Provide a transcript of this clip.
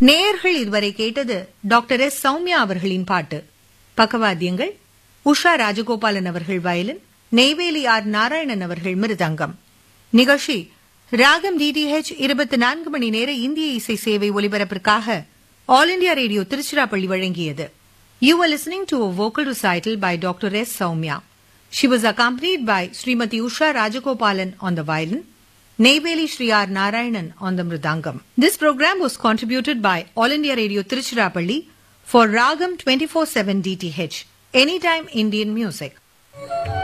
நேயர்கள் இதுவரை கேட்டது டாக்டர் எஸ் சௌமியா அவர்களின் பாட்டு. பக்கவாத்தியங்கள் உஷா ராஜகோபாலன் அவர்கள் வயலின், நெய்வேலி ஆர் நாராயணன் அவர்கள் மிருதங்கம். நிகழ்ச்சி ராகம் டிடிஹெச் 24 மணி நேர இந்திய இசை சேவை ஒலிபரப்பிற்காக ஆல் இண்டியா ரேடியோ திருச்சிராப்பள்ளி வழங்கியது. You were listening to a vocal recital by Dr. S. Soumya. She was accompanied by Srimati Usha Rajagopalan on the violin, Neyveli Sri R. Narayanan on the mridangam. This program was contributed by All India Radio Tiruchirappalli for Ragam 24/7 DTH, Anytime Indian Music.